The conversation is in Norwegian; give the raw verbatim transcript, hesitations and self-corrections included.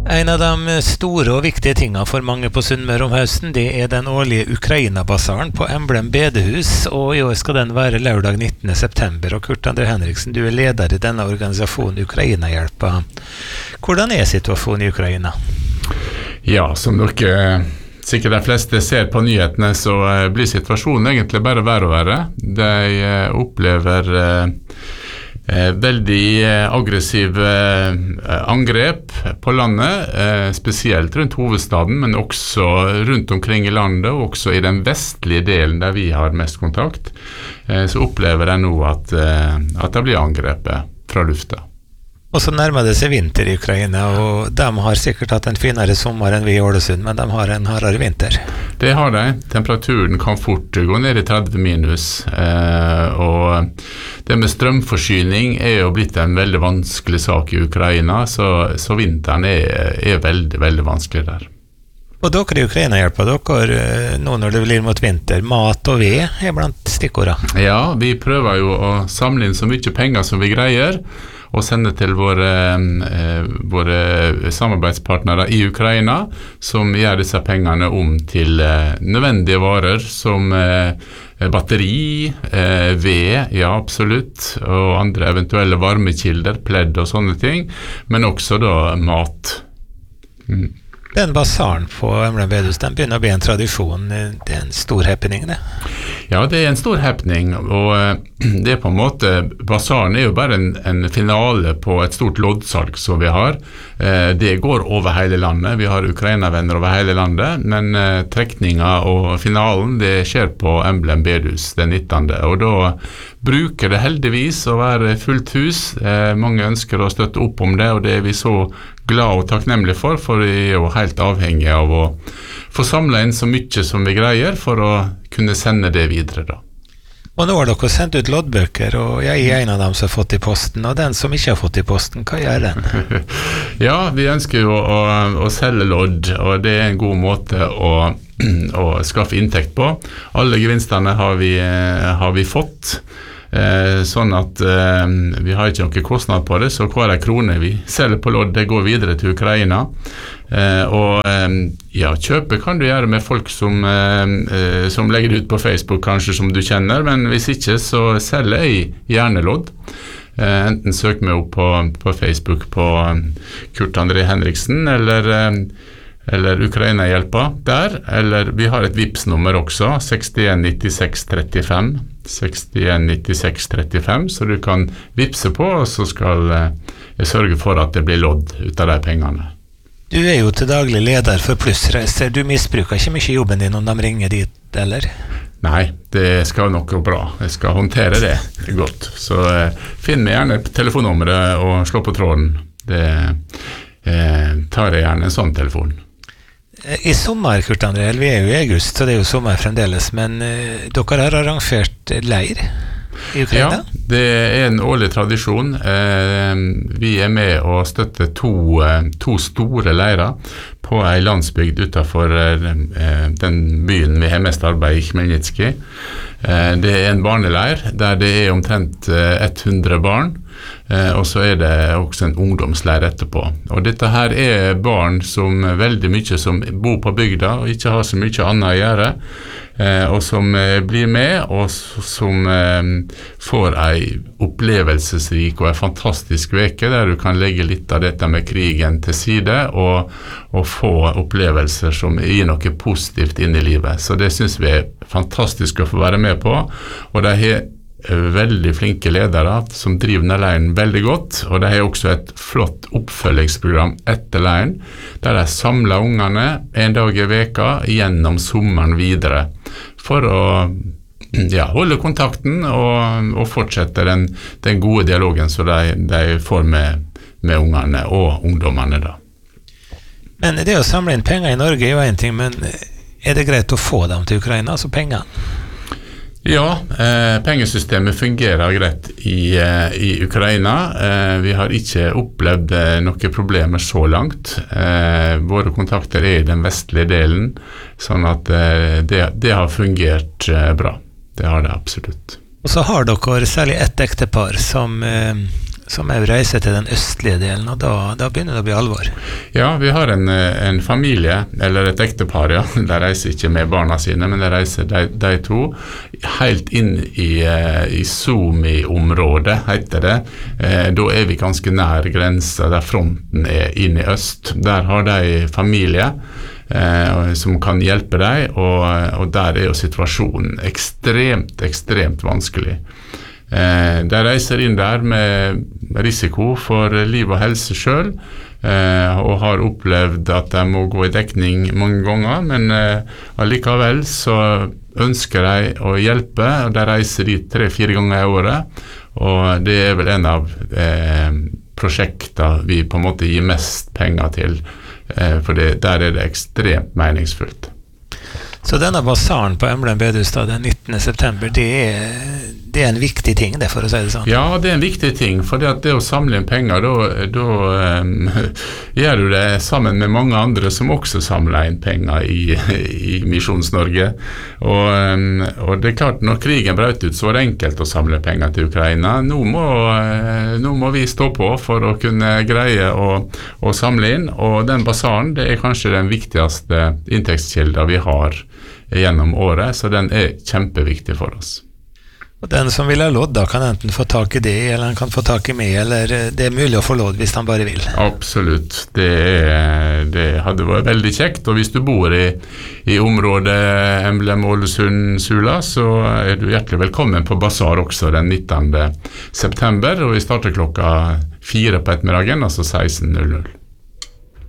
En av de store og viktige tingene for mange på Sunnmøre om høsten, det er den årlige Ukraina-basaren på Emblem bedehus, og i år skal den være lørdag nittende september. Og Kurt André Henriksen, du er leder i denne organisasjonen Ukraina-hjelpa. Hvordan er situasjonen i Ukraina? Ja, som dere sikkert de fleste ser på nyhetene, så blir situasjonen egentlig bare verre og verre. De opplever Eh, veldig eh, aggressive eh, angrep på landet, eh, spesielt rundt hovedstaden, men også rundt omkring i landet, og også i den vestlige delen der vi har mest kontakt, eh, så opplever jeg nå at, eh, at det blir angrepet fra lufta. Og så nærmer det seg vinter i Ukraina, og de har sikkert hatt en finere sommer enn vi i Ålesund, men de har en hardere vinter. Det har de. Temperaturen kan fort gå ned i tretti minus, eh, og det med strømforsyning er jo blitt en veldig vanskelig sak i Ukraina, så, så vinteren er, er veldig, veldig vanskelig der. Og dere i Ukraina-hjelpa, dere, nå når det blir mot vinter, mat og ved er blant stikkordene. Ja, vi prøver jo å samle inn så mye penger som vi greier, og sende til våre, eh, våre samarbeidspartnere i Ukraina, som gjør disse pengene om til eh, nødvendige varer, som eh, batteri, eh, ved, ja absolutt, og andre eventuelle varmekilder, pledd og sånne ting, men også da mat. Mm. Den basaren på Emblem bedehus, den begynner å bli en tradisjon. Det er en stor happening, det. Ja, det er en stor happening, og det er på en måte, basaren er jo bare en, en finale på et stort loddsalg som vi har. Det går over hele landet, vi har Ukraina-venner over hele landet, men trekninga og finalen, det skjer på Emblem bedehus den nittende, og da bruker det heldigvis å være fullt hus. Mange ønsker å støtte opp om det, og det er vi så glad og takknemlig for, for vi er jo helt avhengig av å få samlet inn så mye som vi greier for å kunne sende det videre da. Og nå har dere sendt ut loddbøker, og jeg er en av dem som har fått i posten, og den som ikke har fått i posten, hva gjør den? Ja, vi ønsker jo å, å selge lodd, og det er en god måte å, å skaffe inntekt på. Alle gevinstene har vi, har vi fått. Eh, sånn at eh, vi har ikke noen kostnad på det, så hver krone vi selger på lodd, det går videre til Ukraina. Eh, og eh, ja, kjøpe kan du gjøre med folk som, eh, som legger det ut på Facebook, kanskje som du kjenner, men hvis ikke så selger jeg gjerne lodd. Eh, enten søk meg opp på, på Facebook på Kurt André Henriksen, eller eh, eller Ukraina-hjelpa der, eller vi har et Vipps-nummer også, sekstien nittiseks trettifem, sekstien nittiseks trettifem, så du kan vipse på, og så skal jeg sørge for at det blir lodd ut av de pengene. Du er jo til daglig leder for Plussreiser, du misbruker ikke mye jobben din om de ringer dit, eller? Nei, det skal nok gå bra, jeg skal håndtere det godt, så eh, finn meg gjerne telefonnummeret og slå på tråden, det eh, tar jeg gjerne en sånn telefon. I sommer, Kurt André, vi er jo i august, så det er jo sommer fremdeles, men uh, dere har arrangert leir i Ukraina? Ja, det er en årlig tradisjon. Eh, vi er med å støtte to, to store leirer på en landsbygd utenfor eh, den byen vi har mest arbeid i, Khmelnytskij. Eh, det er en barneleir der det er omtrent hundre barn, eh, og så er det også en ungdomsleir etterpå. Og dette her er barn som veldig mye som bor på bygda og ikke har så mye annet å gjøre, eh, og som eh, blir med, og som eh, får en opplevelsesrik og en fantastisk veke der du kan legge litt av dette med krigen til side og, og få opplevelser som gir noe positivt inn i livet. Så det synes vi er fantastisk å få være med på, og de har veldig flinke ledere som driver denne leiren veldig godt, og de har også et flott oppfølgingsprogram etter leiren, der de samler ungene en dag i veka gjennom sommeren videre, for å ja, holde kontakten og, og fortsette den, den gode dialogen som de, de får med, med ungene og ungdommene da. Men det å samle inn penger i Norge er jo en ting, men er det greit å få dem til Ukraina, altså pengene? Ja, eh, pengesystemet fungerer greit i, eh, i Ukraina. Eh, vi har ikke opplevd eh, noen problemer så langt. Eh, våre kontakter er i den vestlige delen, sånn at eh, det, det har fungert eh, bra. Det har det absolutt. Og så har dere særlig ett ektepar som, eh, som er reise til den østlige delen, og da, da begynner det å bli alvor. Ja, vi har en, en familie, eller et ektepar, ja. De reiser ikke med barna sine, men de reiser de, de to helt inn i, i Suomi-området, heter det. Eh, da er vi ganske nær grensa, der fronten er inn i øst. Der har de familie eh, som kan hjelpe dem, og, og der er jo situasjonen ekstremt, ekstremt vanskelig. Eh, de reiser inn der med risiko for liv og helse selv, eh, og har opplevd at de må gå i dekning mange ganger, men eh, allikevel så ønsker de å hjelpe, og de reiser dit tre-fire ganger i året, og det er vel en av eh, prosjekter vi på en måte gir mest penger til, eh, for det, der er det ekstremt meningsfullt. Så denne basaren på Emblem bedehus da, den nittende september, det er, det er en viktig ting, det, for å si det sånn? Ja, det er en viktig ting, for det, det å samle inn penger, da, da um, gjør du det sammen med mange andre som også samler inn penger i, i Misjons-Norge. Og, um, og det er klart, når krigen brøt ut, så var det enkelt å samle penger til Ukraina. Nå må, uh, nå må vi stå på for å kunne greie å, å samle inn, og den basaren, det er kanskje den viktigste inntektskilden vi har gjennom året, så den er kjempeviktig for oss. Og den som vil ha lodd da kan enten få tak i det, eller han kan få tak i meg, eller det er mulig å få lodd hvis han bare vil. Absolutt, det, er, det hadde vært veldig kjekt, og hvis du bor i, i området Emblem, Ålesund, Sula, så er du hjertelig velkommen på basar også den nittende september, og vi starter klokka fire på ettermiddagen, altså seksten null null.